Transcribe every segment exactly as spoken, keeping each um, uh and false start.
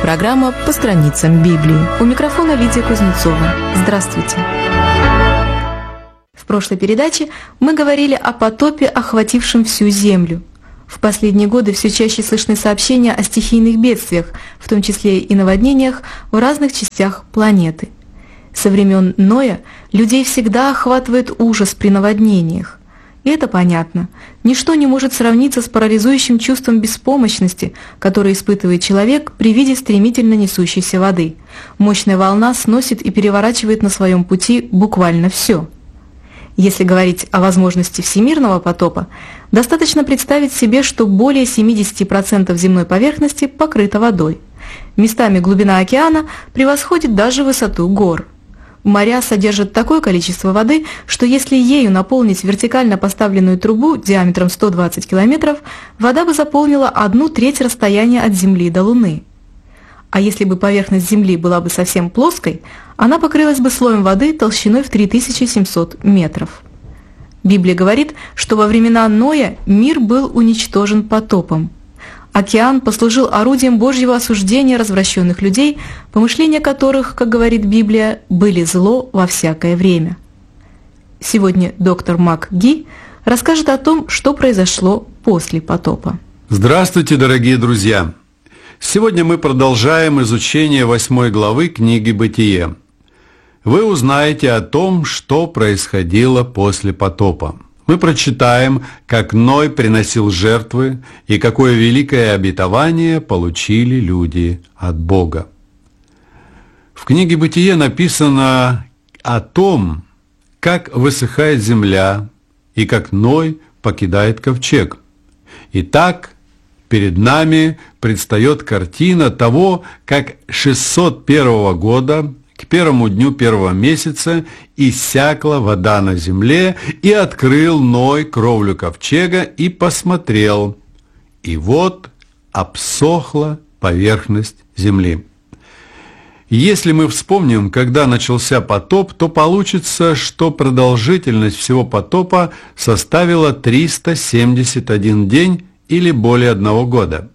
программа «По страницам Библии». У микрофона Лидия Кузнецова. Здравствуйте. В прошлой передаче мы говорили о потопе, охватившем всю Землю. В последние годы все чаще слышны сообщения о стихийных бедствиях, в том числе и наводнениях, в разных частях планеты. Со времен Ноя людей всегда охватывает ужас при наводнениях. И это понятно. Ничто не может сравниться с парализующим чувством беспомощности, которое испытывает человек при виде стремительно несущейся воды. Мощная волна сносит и переворачивает на своем пути буквально все. Если говорить о возможности всемирного потопа, достаточно представить себе, что более семьдесят процентов земной поверхности покрыто водой. Местами глубина океана превосходит даже высоту гор. Моря содержат такое количество воды, что если ею наполнить вертикально поставленную трубу диаметром сто двадцать километров, вода бы заполнила одну треть расстояния от Земли до Луны. А если бы поверхность Земли была бы совсем плоской, она покрылась бы слоем воды толщиной в три тысячи семьсот метров. Библия говорит, что во времена Ноя мир был уничтожен потопом. Океан послужил орудием Божьего осуждения развращенных людей, помышления которых, как говорит Библия, были зло во всякое время. Сегодня доктор МакГи расскажет о том, что произошло после потопа. Здравствуйте, дорогие друзья! Сегодня мы продолжаем изучение восьмой главы книги «Бытие». Вы узнаете о том, что происходило после потопа. Мы прочитаем, как Ной приносил жертвы и какое великое обетование получили люди от Бога. В книге «Бытие» написано о том, как высыхает земля и как Ной покидает ковчег. Итак, перед нами предстает картина того, как шестьсот первого года к первому дню первого месяца иссякла вода на земле, и открыл Ной кровлю ковчега и посмотрел, и вот обсохла поверхность земли. Если мы вспомним, когда начался потоп, то получится, что продолжительность всего потопа составила триста семьдесят один день или более одного года.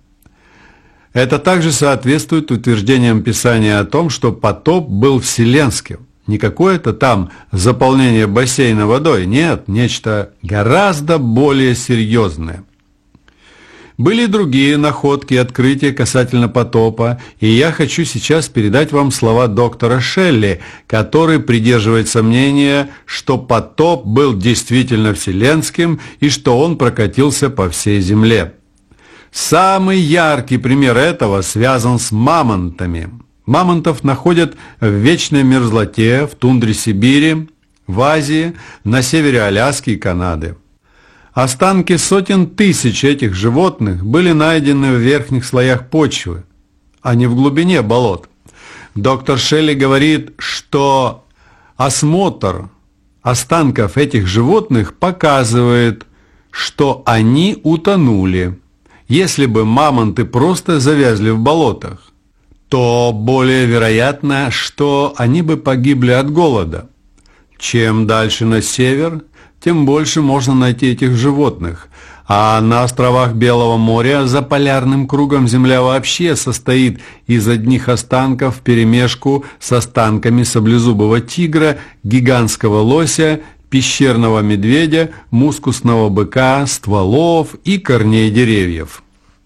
Это также соответствует утверждениям Писания о том, что потоп был вселенским. Не какое-то там заполнение бассейна водой, нет, нечто гораздо более серьезное. Были другие находки и открытия касательно потопа, и я хочу сейчас передать вам слова доктора Шелли, который придерживается мнения, что потоп был действительно вселенским и что он прокатился по всей земле. Самый яркий пример этого связан с мамонтами. Мамонтов находят в вечной мерзлоте в тундре Сибири, в Азии, на севере Аляски и Канады. Останки сотен тысяч этих животных были найдены в верхних слоях почвы, а не в глубине болот. Доктор Шелли говорит, что осмотр останков этих животных показывает, что они утонули. Если бы мамонты просто завязли в болотах, то более вероятно, что они бы погибли от голода. Чем дальше на север, тем больше можно найти этих животных. А на островах Белого моря за полярным кругом земля вообще состоит из одних останков вперемешку с останками саблезубого тигра, гигантского лося, пещерного медведя, мускусного быка, стволов и корней деревьев.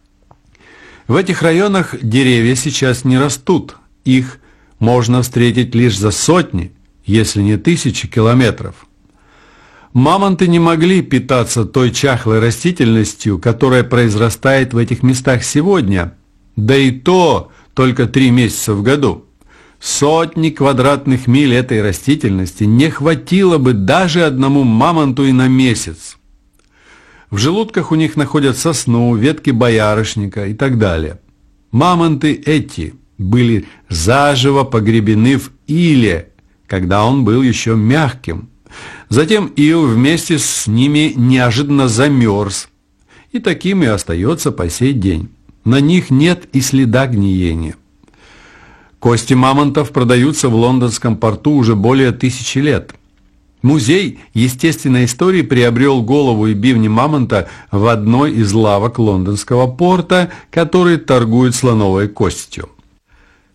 В этих районах деревья сейчас не растут, их можно встретить лишь за сотни, если не тысячи километров. Мамонты не могли питаться той чахлой растительностью, которая произрастает в этих местах сегодня, да и то только три месяца в году. Сотни квадратных миль этой растительности не хватило бы даже одному мамонту и на месяц. В желудках у них находят сосну, ветки боярышника и так далее. Мамонты эти были заживо погребены в иле, когда он был еще мягким. Затем ил вместе с ними неожиданно замерз, и таким и остается по сей день. На них нет и следа гниения. Кости мамонтов продаются в лондонском порту уже более тысячи лет. Музей естественной истории приобрел голову и бивни мамонта в одной из лавок лондонского порта, который торгует слоновой костью.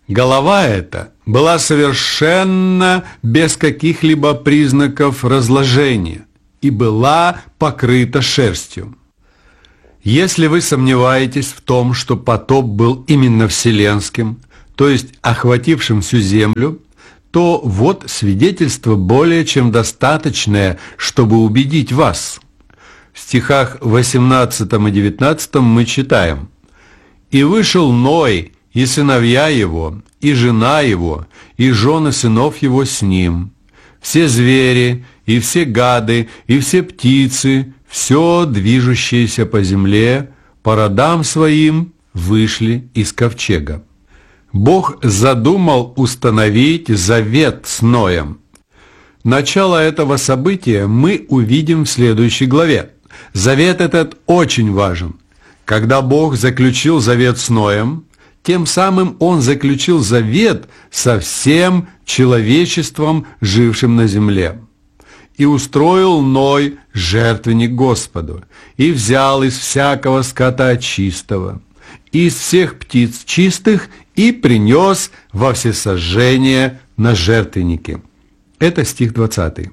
Голова эта была совершенно без каких-либо признаков разложения и была покрыта шерстью. Если вы сомневаетесь в том, что потоп был именно вселенским, то есть охватившим всю землю, то вот свидетельство более чем достаточное, чтобы убедить вас. В стихах восемнадцатом и девятнадцатом мы читаем: «И вышел Ной, и сыновья его, и жена его, и жены сынов его с ним, все звери, и все гады, и все птицы, все движущееся по земле, по родам своим вышли из ковчега». Бог задумал установить завет с Ноем. Начало этого события мы увидим в следующей главе. Завет этот очень важен. Когда Бог заключил завет с Ноем, тем самым Он заключил завет со всем человечеством, жившим на земле. «И устроил Ной жертвенник Господу, и взял из всякого скота чистого, из всех птиц чистых, и принес во всесожжение на жертвеннике». Это стих двадцатый.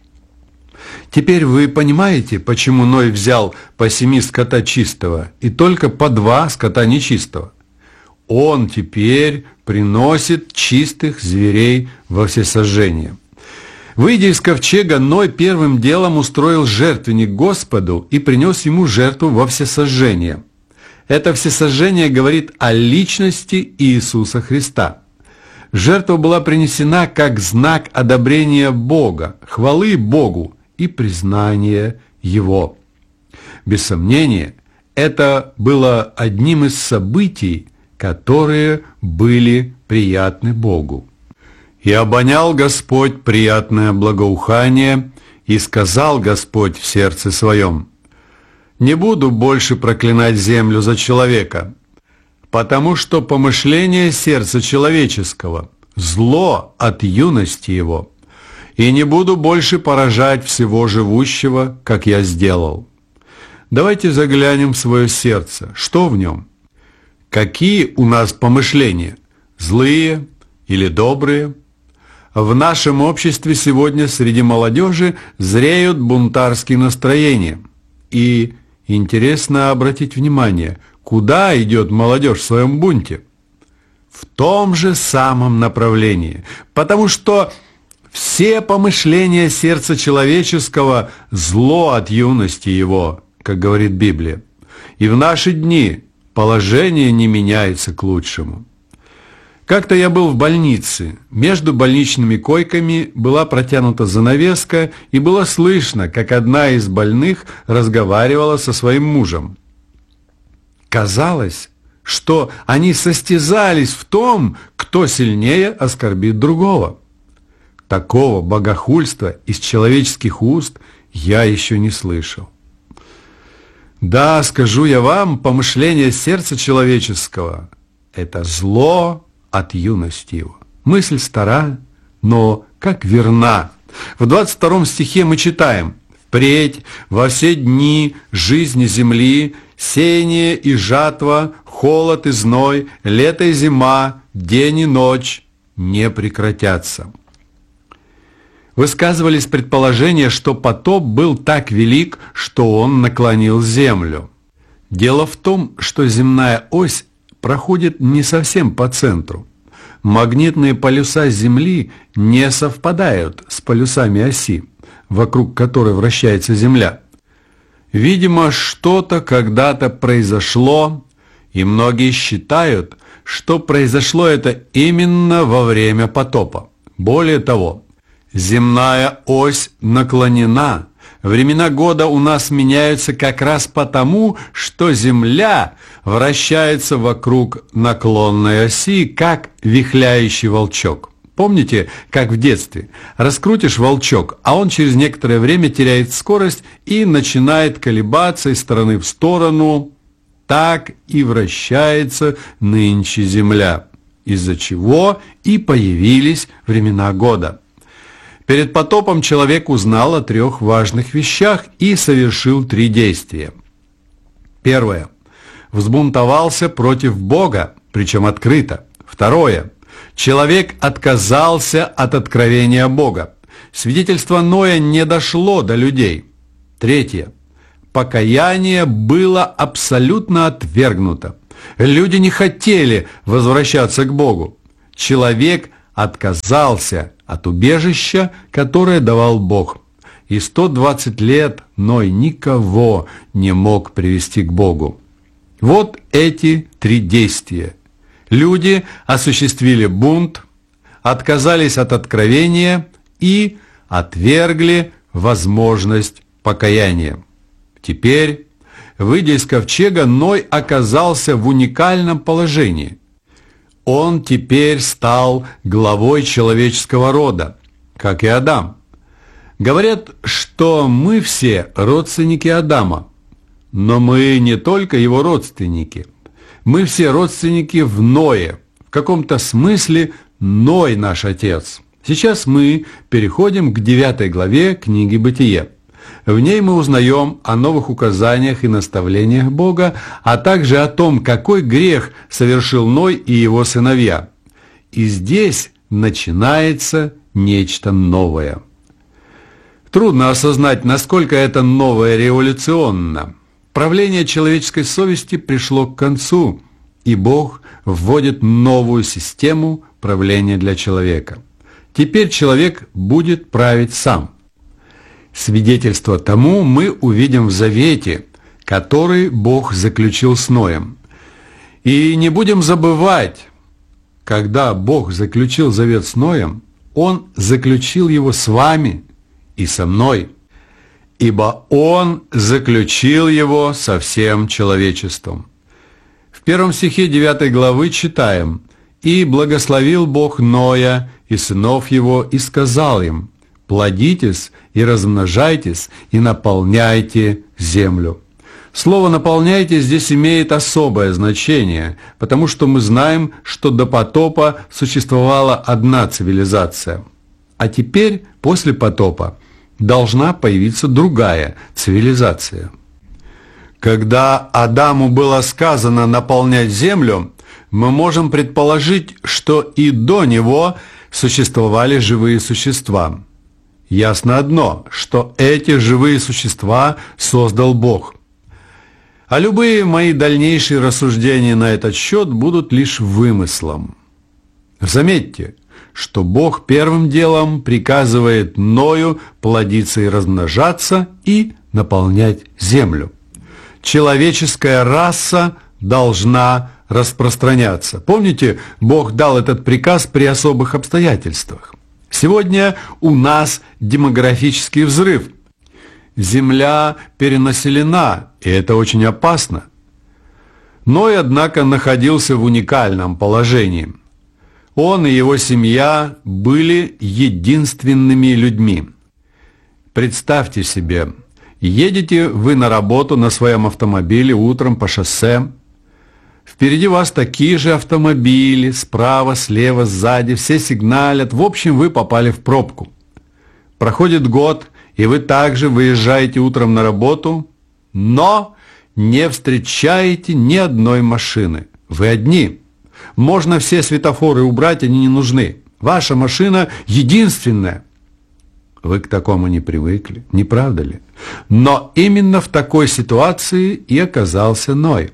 Теперь вы понимаете, почему Ной взял по семи скота чистого и только по два скота нечистого? Он теперь приносит чистых зверей во всесожжение. Выйдя из ковчега, Ной первым делом устроил жертвенник Господу и принес ему жертву во всесожжение. Это всесожжение говорит о личности Иисуса Христа. Жертва была принесена как знак одобрения Бога, хвалы Богу и признания Его. Без сомнения, это было одним из событий, которые были приятны Богу. «И обонял Господь приятное благоухание, и сказал Господь в сердце своем: не буду больше проклинать землю за человека, потому что помышление сердца человеческого – зло от юности его, и не буду больше поражать всего живущего, как я сделал». Давайте заглянем в свое сердце. Что в нем? Какие у нас помышления? Злые или добрые? В нашем обществе сегодня среди молодежи зреют бунтарские настроения. И интересно обратить внимание, куда идет молодежь в своем бунте? В том же самом направлении, потому что все помышления сердца человеческого – зло от юности его, как говорит Библия. И в наши дни положение не меняется к лучшему. Как-то я был в больнице. Между больничными койками была протянута занавеска, и было слышно, как одна из больных разговаривала со своим мужем. Казалось, что они состязались в том, кто сильнее оскорбит другого. Такого богохульства из человеческих уст я еще не слышал. Да, скажу я вам, помышление сердца человеческого – это зло от юности его. Мысль стара, но как верна. В двадцать втором стихе мы читаем: «Впредь во все дни жизни земли, сеяние и жатва, холод и зной, лето и зима, день и ночь не прекратятся». Высказывались предположения, что потоп был так велик, что он наклонил землю. Дело в том, что земная ось проходит не совсем по центру. Магнитные полюса Земли не совпадают с полюсами оси, вокруг которой вращается Земля. Видимо, что-то когда-то произошло, и многие считают, что произошло это именно во время потопа. Более того, земная ось наклонена. Времена года у нас меняются как раз потому, что Земля вращается вокруг наклонной оси, как вихляющий волчок. Помните, как в детстве? Раскрутишь волчок, а он через некоторое время теряет скорость и начинает колебаться из стороны в сторону. Так и вращается нынче Земля, из-за чего и появились времена года. Перед потопом человек узнал о трех важных вещах и совершил три действия. Первое. Взбунтовался против Бога, причем открыто. Второе. Человек отказался от откровения Бога. Свидетельство Ноя не дошло до людей. Третье. Покаяние было абсолютно отвергнуто. Люди не хотели возвращаться к Богу. Человек отказался от убежища, которое давал Бог. И сто двадцать лет Ной никого не мог привести к Богу. Вот эти три действия. Люди осуществили бунт, отказались от откровения и отвергли возможность покаяния. Теперь, выйдя из ковчега, Ной оказался в уникальном положении. Он теперь стал главой человеческого рода, как и Адам. Говорят, что мы все родственники Адама, но мы не только его родственники. Мы все родственники в Ное. В каком-то смысле Ной наш отец. Сейчас мы переходим к девятой главе книги «Бытие». В ней мы узнаем о новых указаниях и наставлениях Бога, а также о том, какой грех совершил Ной и его сыновья. И здесь начинается нечто новое. Трудно осознать, насколько это новое революционно. Правление человеческой совести пришло к концу, и Бог вводит новую систему правления для человека. Теперь человек будет править сам. Свидетельство тому мы увидим в завете, который Бог заключил с Ноем. И не будем забывать, когда Бог заключил завет с Ноем, Он заключил его с вами и со мной, ибо Он заключил его со всем человечеством. В первом стихе девятой главы читаем: «И благословил Бог Ноя и сынов его, и сказал им: плодитесь и размножайтесь, и наполняйте землю». Слово «наполняйте» здесь имеет особое значение, потому что мы знаем, что до потопа существовала одна цивилизация. А теперь, после потопа, должна появиться другая цивилизация. Когда Адаму было сказано наполнять землю, мы можем предположить, что и до него существовали живые существа. Ясно одно, что эти живые существа создал Бог. А любые мои дальнейшие рассуждения на этот счет будут лишь вымыслом. Заметьте, что Бог первым делом приказывает Ною плодиться и размножаться и наполнять землю. Человеческая раса должна распространяться. Помните, Бог дал этот приказ при особых обстоятельствах. Сегодня у нас демографический взрыв. Земля перенаселена, и это очень опасно. Ной, однако, находился в уникальном положении. Он и его семья были единственными людьми. Представьте себе, едете вы на работу на своем автомобиле утром по шоссе. Впереди вас такие же автомобили, справа, слева, сзади, все сигналят. В общем, вы попали в пробку. Проходит год, и вы также выезжаете утром на работу, но не встречаете ни одной машины. Вы одни. Можно все светофоры убрать, они не нужны. Ваша машина единственная. Вы к такому не привыкли, не правда ли? Но именно в такой ситуации и оказался Ной.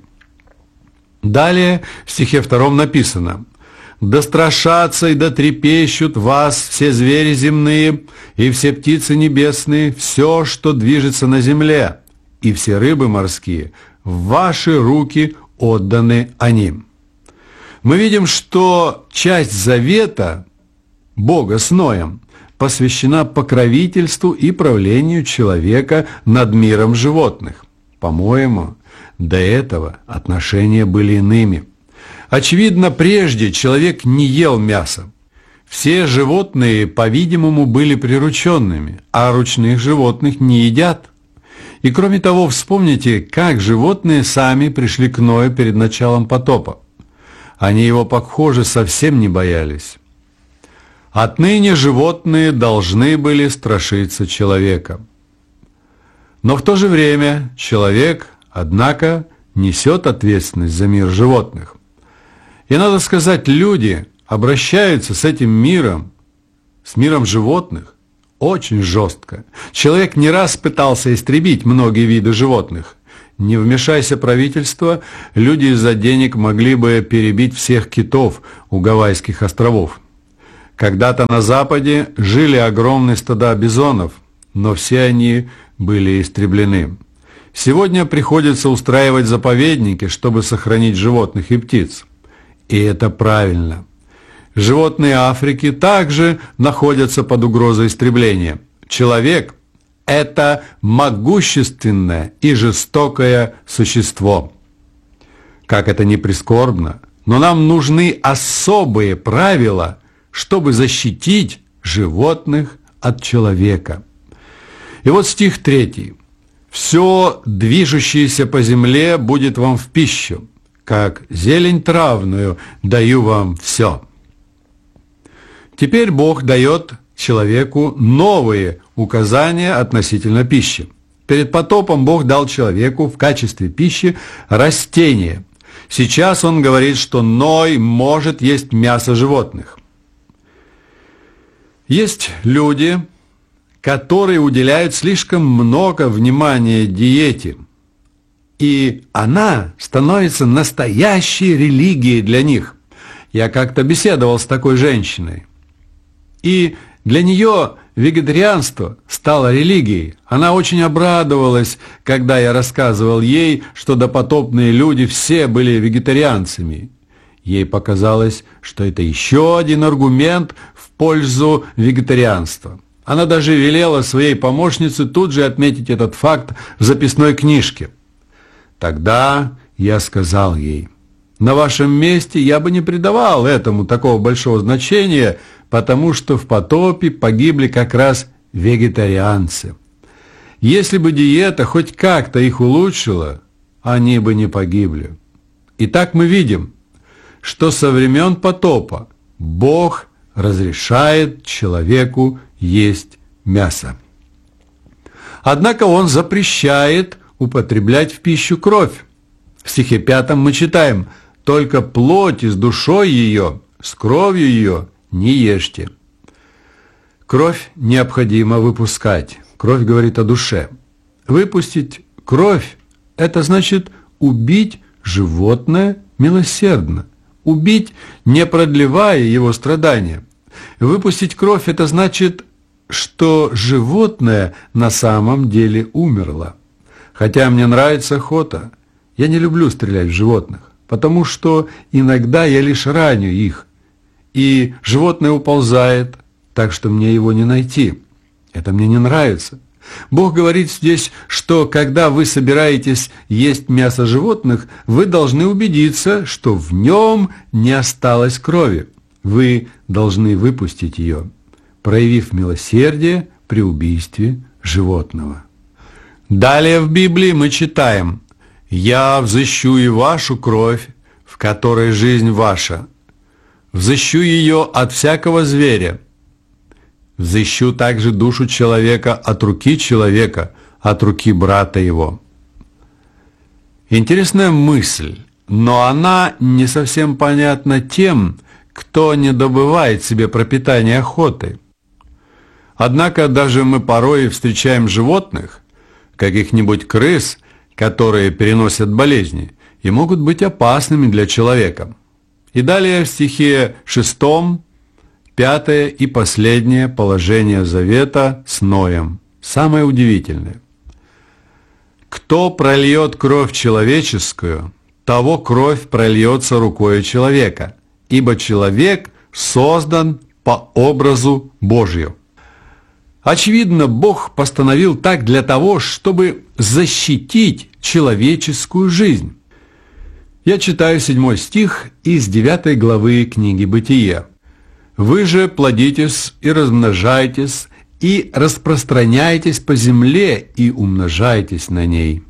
Далее в стихе втором написано: «Да страшатся и да трепещут вас все звери земные, и все птицы небесные, все, что движется на земле, и все рыбы морские, в ваши руки отданы они». Мы видим, что часть завета Бога с Ноем посвящена покровительству и правлению человека над миром животных. По-моему, до этого отношения были иными. Очевидно, прежде человек не ел мясо. Все животные, по-видимому, были прирученными, а ручных животных не едят. И кроме того, вспомните, как животные сами пришли к Ною перед началом потопа. Они его, похоже, совсем не боялись. Отныне животные должны были страшиться человека. Но в то же время человек, однако, несет ответственность за мир животных. И надо сказать, люди, обращаются с этим миром, с миром животных, очень жестко. Человек не раз пытался истребить многие виды животных. Не вмешайся правительство, люди из-за денег могли бы перебить всех китов у Гавайских островов. Когда-то на Западе жили огромные стада бизонов, но все они были истреблены. Сегодня приходится устраивать заповедники, чтобы сохранить животных и птиц. И это правильно. Животные Африки также находятся под угрозой истребления. Человек – это могущественное и жестокое существо. Как это ни прискорбно, но нам нужны особые правила, чтобы защитить животных от человека. И вот стих третий. «Все движущееся по земле будет вам в пищу, как зелень травную даю вам все». Теперь Бог дает человеку новые указания относительно пищи. Перед потопом Бог дал человеку в качестве пищи растения. Сейчас Он говорит, что Ной может есть мясо животных. Есть люди, которые уделяют слишком много внимания диете, и она становится настоящей религией для них. Я как-то беседовал с такой женщиной, и для нее вегетарианство стало религией. Она очень обрадовалась, когда я рассказывал ей, что допотопные люди все были вегетарианцами. Ей показалось, что это еще один аргумент в пользу вегетарианства. Она даже велела своей помощнице тут же отметить этот факт в записной книжке. Тогда я сказал ей: на вашем месте я бы не придавал этому такого большого значения, потому что в потопе погибли как раз вегетарианцы. Если бы диета хоть как-то их улучшила, они бы не погибли. Итак, мы видим, что со времен потопа Бог разрешает человеку есть мясо. Однако Он запрещает употреблять в пищу кровь. В стихе пятом мы читаем: «Только плоть с душой ее, с кровью ее не ешьте». Кровь необходимо выпускать. Кровь говорит о душе. Выпустить кровь – это значит убить животное милосердно. Убить, не продлевая его страдания. Выпустить кровь – это значит, что животное на самом деле умерло. Хотя мне нравится охота, я не люблю стрелять в животных, потому что иногда я лишь раню их, и животное уползает, так что мне его не найти. Это мне не нравится. Бог говорит здесь, что когда вы собираетесь есть мясо животных, вы должны убедиться, что в нем не осталось крови. Вы должны выпустить ее, проявив милосердие при убийстве животного. Далее в Библии мы читаем: «Я взыщу и вашу кровь, в которой жизнь ваша. Взыщу ее от всякого зверя. Взыщу также душу человека от руки человека, от руки брата его». Интересная мысль, но она не совсем понятна тем, кто не добывает себе пропитание охотой. Однако даже мы порой встречаем животных, каких-нибудь крыс, которые переносят болезни и могут быть опасными для человека. И далее в стихе шестом, пятое и последнее положение завета с Ноем. Самое удивительное. «Кто прольет кровь человеческую, того кровь прольется рукою человека, ибо человек создан по образу Божию». Очевидно, Бог постановил так для того, чтобы защитить человеческую жизнь. Я читаю седьмой стих из девятой главы книги «Бытие». «Вы же плодитесь и размножайтесь, и распространяйтесь по земле, и умножайтесь на ней».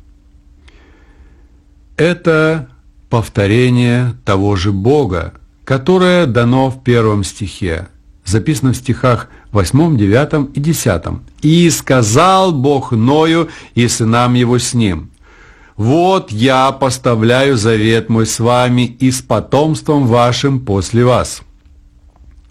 Это повторение того же Бога, которое дано в первом стихе, записано в стихах восьмом, девятом и десятом. «И сказал Бог Ною и сынам его с ним: вот я поставляю завет мой с вами и с потомством вашим после вас.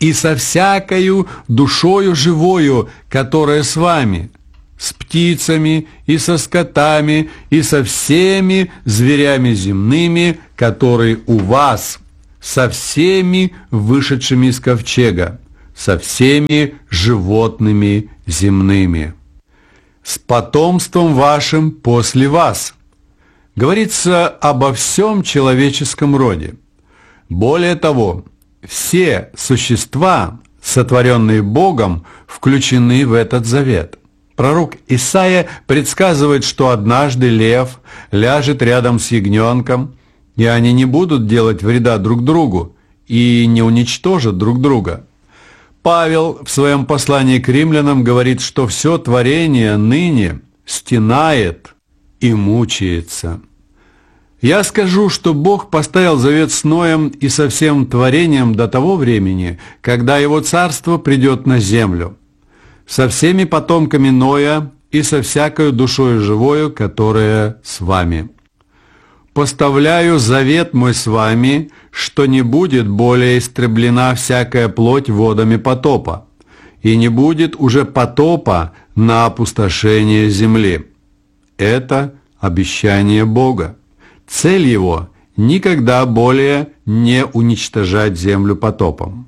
и со всякою душою живою, которая с вами, с птицами и со скотами и со всеми зверями земными, которые у вас, со всеми вышедшими из ковчега, со всеми животными земными, с потомством вашим после вас». Говорится обо всем человеческом роде. Более того, все существа, сотворенные Богом, включены в этот завет. Пророк Исаия предсказывает, что однажды лев ляжет рядом с ягненком, и они не будут делать вреда друг другу и не уничтожат друг друга. Павел в своем послании к римлянам говорит, что все творение ныне стенает и мучается. Я скажу, что Бог поставил завет с Ноем и со всем творением до того времени, когда его царство придет на землю, со всеми потомками Ноя и со всякою душою живою, которая с вами. Поставляю завет мой с вами, что не будет более истреблена всякая плоть водами потопа, и не будет уже потопа на опустошение земли. Это обещание Бога. Цель его – никогда более не уничтожать землю потопом.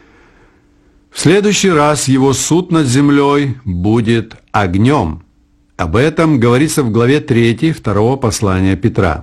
В следующий раз его суд над землей будет огнем. Об этом говорится в главе третьей второго послания Петра.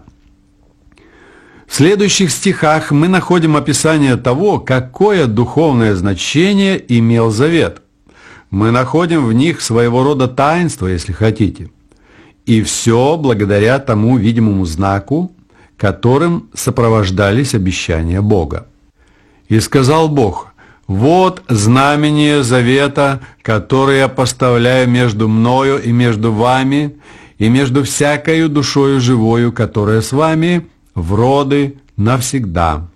В следующих стихах мы находим описание того, какое духовное значение имел завет. Мы находим в них своего рода таинство, если хотите. И все благодаря тому видимому знаку, которым сопровождались обещания Бога. «И сказал Бог: вот знамение завета, которое я поставляю между мною и между вами, и между всякою душою живою, которая с вами, в роды навсегда.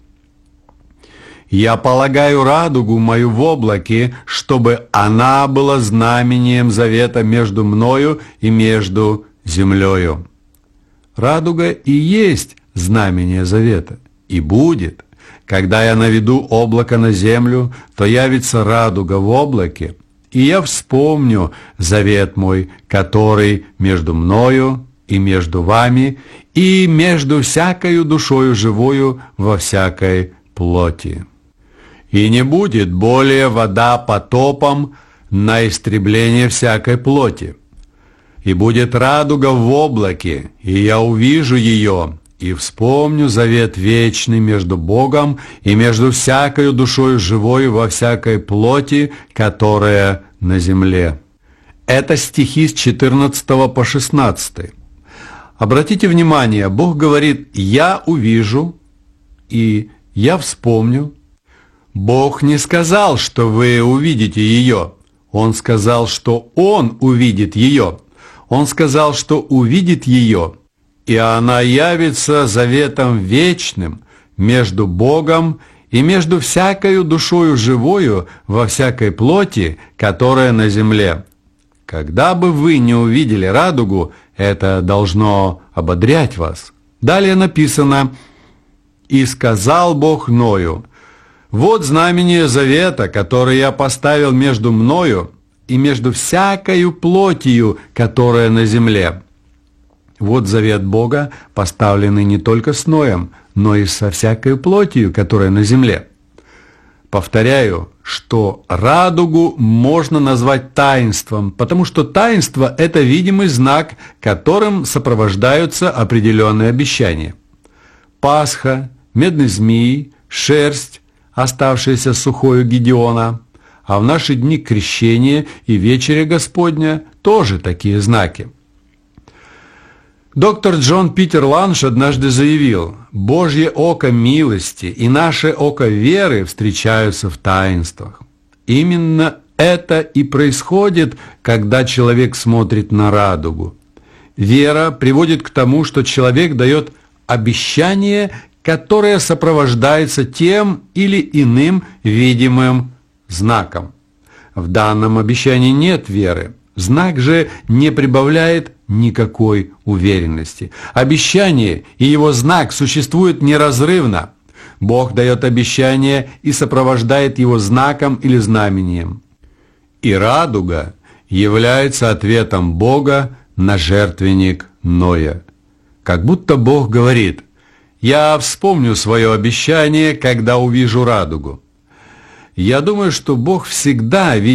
Я полагаю радугу мою в облаке, чтобы она была знамением завета между мною и между землею». Радуга и есть знамение завета, и будет. Когда я наведу облако на землю, то явится радуга в облаке, и я вспомню завет мой, который между мною и между вами, и между всякою душою живою во всякой плоти. И не будет более вода потопом на истребление всякой плоти. И будет радуга в облаке, и я увижу ее, и вспомню завет вечный между Богом и между всякою душою живой во всякой плоти, которая на земле». Это стихи с четырнадцатого по шестнадцатый. Обратите внимание, Бог говорит: «Я увижу» и «Я вспомню». Бог не сказал, что вы увидите ее. Он сказал, что Он увидит ее. Он сказал, что увидит ее, и она явится заветом вечным между Богом и между всякою душою живою во всякой плоти, которая на земле. Когда бы вы не увидели радугу, это должно ободрять вас. Далее написано: «И сказал Бог Ною: вот знамение завета, которое я поставил между мною и между всякою плотью, которая на земле». Вот завет Бога, поставленный не только с Ноем, но и со всякой плотью, которая на земле. Повторяю, что радугу можно назвать таинством, потому что таинство – это видимый знак, которым сопровождаются определенные обещания. Пасха, медный змей, шерсть, оставшаяся сухой у Гедеона, а в наши дни крещение и вечеря Господня тоже такие знаки. Доктор Джон Питер Ланш однажды заявил: «Божье око милости и наше око веры встречаются в таинствах». Именно это и происходит, когда человек смотрит на радугу. Вера приводит к тому, что человек дает обещание, которое сопровождается тем или иным видимым знаком. В данном обещании нет веры. Знак же не прибавляет никакой уверенности. Обещание и его знак существуют неразрывно. Бог дает обещание и сопровождает его знаком или знамением. И радуга является ответом Бога на жертвенник Ноя. Как будто Бог говорит: «Я вспомню свое обещание, когда увижу радугу». Я думаю, что Бог всегда видит